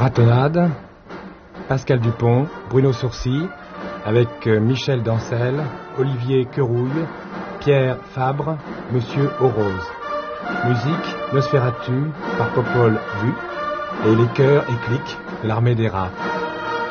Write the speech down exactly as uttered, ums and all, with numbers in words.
Ratonnade, Pascal Dupont, Bruno Sourcy, avec Michel Dancel, Olivier Querouille, Pierre Fabre, Monsieur Orose. Musique Nosferatu par Popol Vuh et les chœurs et clics, l'armée des rats.